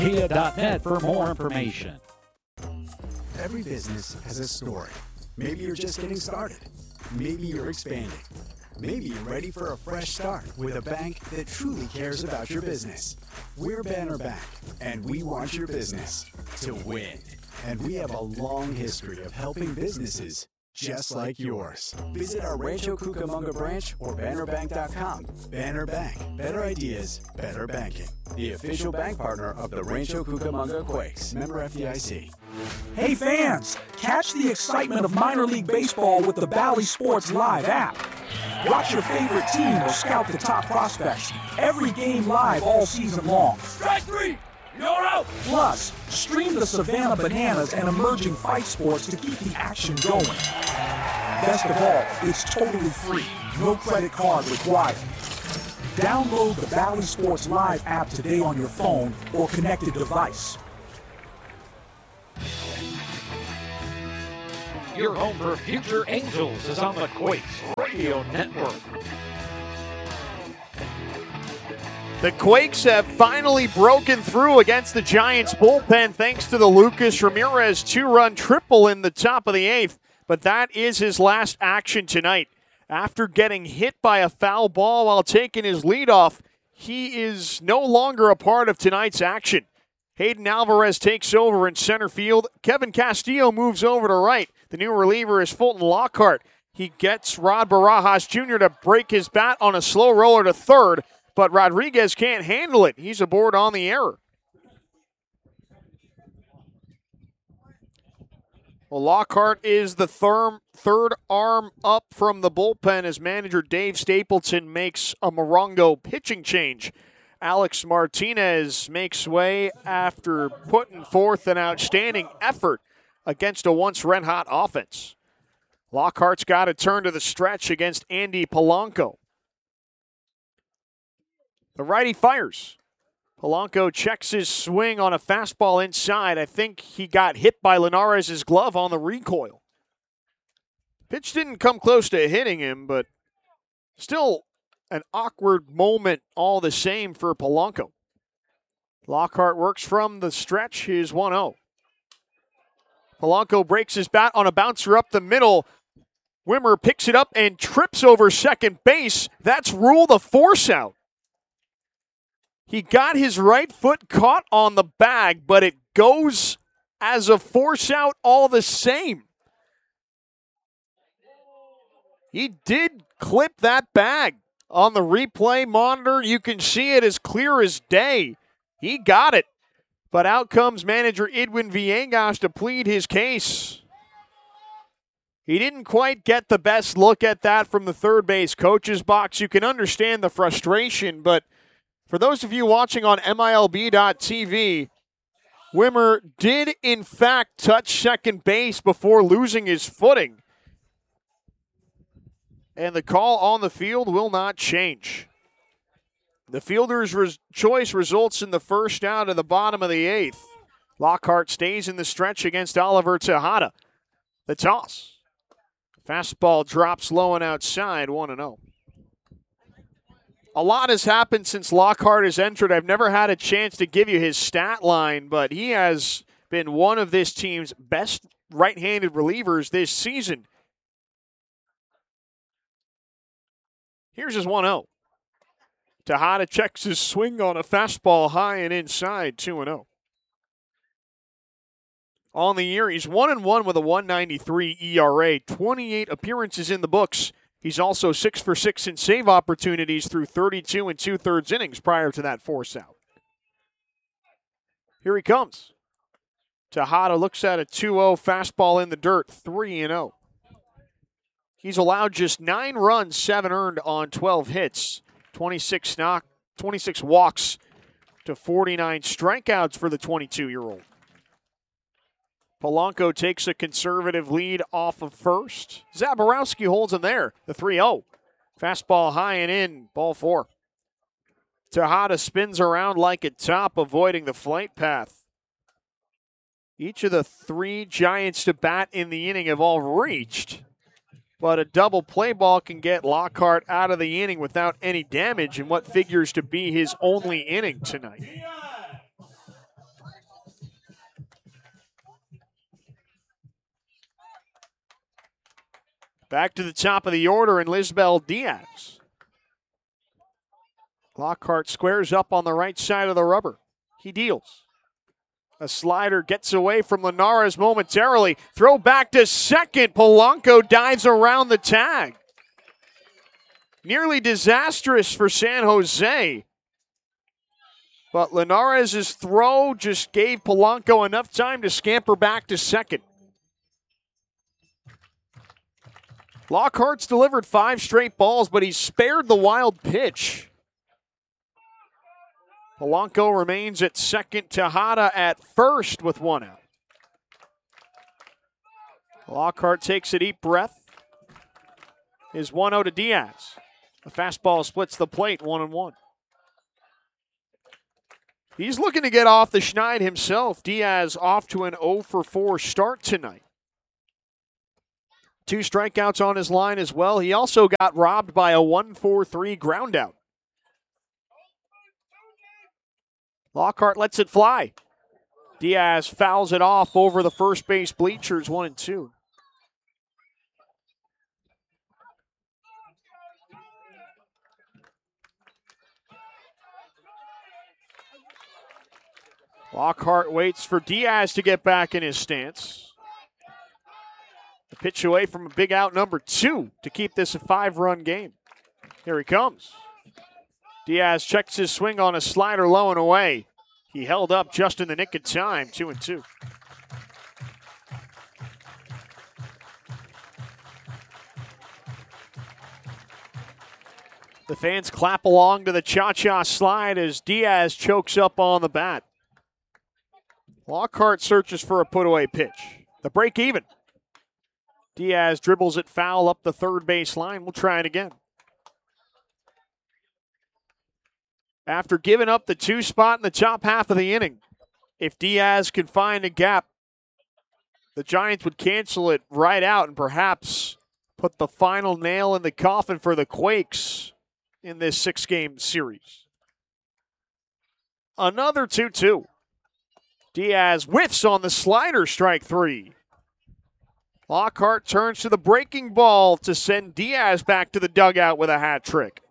Kia.net for more information. Every business has a story. Maybe you're just getting started. Maybe you're expanding. Maybe you're ready for a fresh start with a bank that truly cares about your business. We're Banner Bank, and we want your business to win. And we have a long history of helping businesses just like yours. Visit our Rancho Cucamonga branch or bannerbank.com. Banner Bank. Better ideas, better banking. The official bank partner of the Rancho Cucamonga Quakes. Member FDIC. Hey fans, catch the excitement of minor league baseball with the Bally Sports Live app. Watch your favorite team or scout the top prospects. Every game live all season long. Strike three! You're out! Plus, stream the Savannah Bananas and emerging fight sports to keep the action going. Best of all, it's totally free. No credit card required. Download the Bally Sports Live app today on your phone or connected device. Your home for Future Angels is on the Quakes Radio Network. The Quakes have finally broken through against the Giants bullpen thanks to the Lucas Ramirez two-run triple in the top of the eighth. But that is his last action tonight. After getting hit by a foul ball while taking his leadoff, he is no longer a part of tonight's action. Hayden Alvarez takes over in center field. Kevin Castillo moves over to right. The new reliever is Fulton Lockhart. He gets Rod Barajas Jr. to break his bat on a slow roller to third, but Rodriguez can't handle it. He's aboard on the error. Well, Lockhart is the third arm up from the bullpen as manager Dave Stapleton makes a Morongo pitching change. Alex Martinez makes way after putting forth an outstanding effort against a once red-hot offense. Lockhart's got to turn to the stretch against Andy Polanco. The righty fires. Polanco checks his swing on a fastball inside. I think he got hit by Linares' glove on the recoil. Pitch didn't come close to hitting him, but still an awkward moment all the same for Polanco. Lockhart works from the stretch, his 1-0. Polanco breaks his bat on a bouncer up the middle. Wimmer picks it up and trips over second base. That's ruled a force out. He got his right foot caught on the bag, but it goes as a force out all the same. He did clip that bag. On the replay monitor, you can see it as clear as day. He got it. But out comes manager Edwin Villegas to plead his case. He didn't quite get the best look at that from the third base coach's box. You can understand the frustration, but for those of you watching on MILB.TV, Wimmer did in fact touch second base before losing his footing. And the call on the field will not change. The fielder's choice results in the first out of the bottom of the eighth. Lockhart stays in the stretch against Oliver Tejada. The toss. Fastball drops low and outside, 1-0. A lot has happened since Lockhart has entered. I've never had a chance to give you his stat line, but he has been one of this team's best right-handed relievers this season. Here's his 1-0. Tejada checks his swing on a fastball high and inside, 2-0. On the year, he's 1-1 with a 1.93 ERA, 28 appearances in the books. He's also 6 for 6 in save opportunities through 32 2/3 innings prior to that force out. Here he comes. Tejada looks at a 2-0 fastball in the dirt, 3-0. He's allowed just 9 runs, 7 earned on 12 hits, 26 walks to 49 strikeouts for the 22-year-old. Polanco takes a conservative lead off of first. Zaborowski holds him there, the 3-0. Fastball high and in, ball 4. Tejada spins around like a top, avoiding the flight path. Each of the 3 Giants to bat in the inning have all reached, but a double play ball can get Lockhart out of the inning without any damage in what figures to be his only inning tonight. Back to the top of the order in Lisbel Diaz. Lockhart squares up on the right side of the rubber. He deals. A slider gets away from Linares momentarily. Throw back to second. Polanco dives around the tag. Nearly disastrous for San Jose. But Linares' throw just gave Polanco enough time to scamper back to second. Lockhart's delivered 5 straight balls, but he's spared the wild pitch. Polanco remains at second. Tejada at first with 1 out. Lockhart takes a deep breath. His 1-0 to Diaz. A fastball splits the plate, 1-1. He's looking to get off the schneid himself. Diaz off to an 0-for-4 start tonight. 2 strikeouts on his line as well. He also got robbed by a 1-4-3 ground out. Lockhart lets it fly. Diaz fouls it off over the first base bleachers, 1-2. Lockhart waits for Diaz to get back in his stance. The pitch away from a big out number 2 to keep this a 5-run game. Here he comes. Diaz checks his swing on a slider low and away. He held up just in the nick of time, 2-2. The fans clap along to the cha-cha slide as Diaz chokes up on the bat. Lockhart searches for a put-away pitch. The break even. Diaz dribbles it foul up the third base line. We'll try it again. After giving up the 2 spot in the top half of the inning, if Diaz could find a gap, the Giants would cancel it right out and perhaps put the final nail in the coffin for the Quakes in this 6-game series. Another 2-2. Diaz whiffs on the slider, strike 3. Lockhart turns to the breaking ball to send Diaz back to the dugout with a hat trick.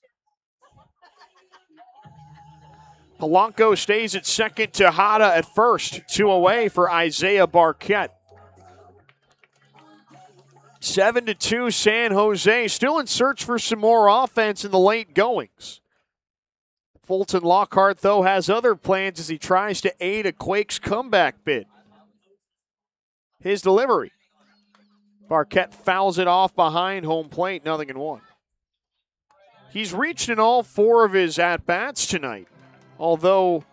Polanco stays at second, Tejada at first. 2 away for Isaiah Barquette. 7-2 San Jose, still in search for some more offense in the late goings. Fulton Lockhart, though, has other plans as he tries to aid a Quakes comeback bid. His delivery. Barquette fouls it off behind home plate, 0-1. He's reached in all 4 of his at-bats tonight, although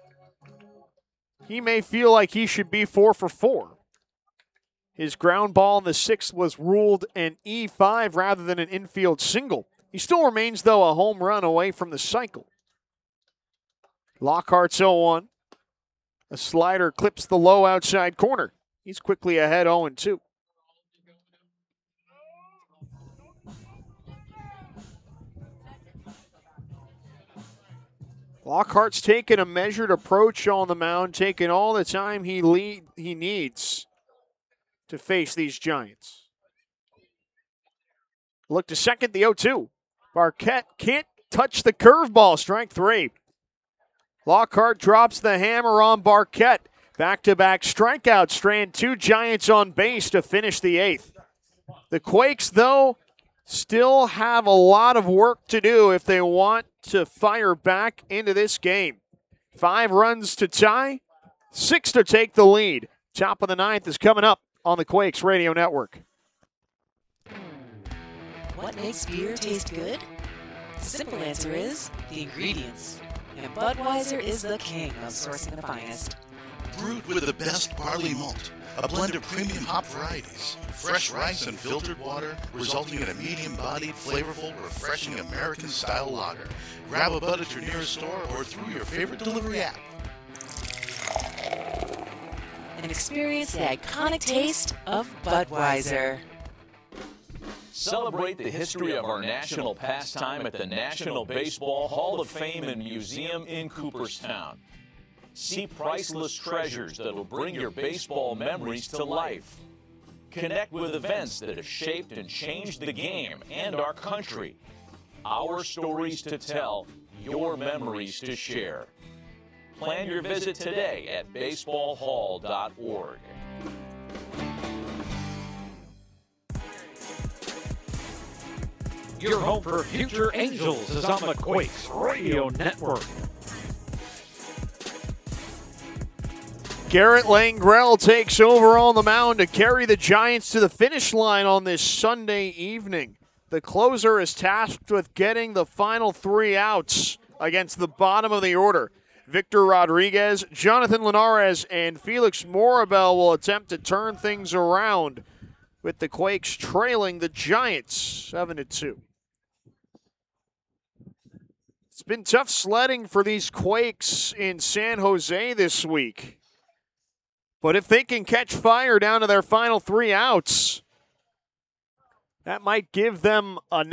he may feel like he should be 4-for-4. His ground ball in the 6th was ruled an E5 rather than an infield single. He still remains, though, a home run away from the cycle. Lockhart's 0-1. A slider clips the low outside corner. He's quickly ahead 0-2. Lockhart's taken a measured approach on the mound, taking all the time he needs to face these Giants. Look to second, the 0-2. Barquette can't touch the curveball, strike 3. Lockhart drops the hammer on Barquette. Back-to-back strikeouts strand 2 Giants on base to finish the 8th. The Quakes, though, still have a lot of work to do if they want to fire back into this game. 5 runs to tie, 6 to take the lead. Top of the 9th is coming up on the Quakes Radio Network. What makes beer taste good? The simple answer is the ingredients. And Budweiser is the king of sourcing the finest. Brewed with the best barley malt, a blend of premium hop varieties, fresh rice and filtered water, resulting in a medium-bodied, flavorful, refreshing American-style lager. Grab a Bud at your nearest store or through your favorite delivery app. And experience the iconic taste of Budweiser. Celebrate the history of our national pastime at the National Baseball Hall of Fame and Museum in Cooperstown. See priceless treasures that will bring your baseball memories to life. Connect with events that have shaped and changed the game and our country. Our stories to tell, your memories to share. Plan your visit today at baseballhall.org. Your home for Future Angels is on the Quakes Radio Network. Garrett Langrell takes over on the mound to carry the Giants to the finish line on this Sunday evening. The closer is tasked with getting the final 3 outs against the bottom of the order. Victor Rodriguez, Jonathan Linares, and Felix Morabel will attempt to turn things around with the Quakes trailing the Giants 7-2. It's been tough sledding for these Quakes in San Jose this week. But if they can catch fire down to their final 3 outs, that might give them a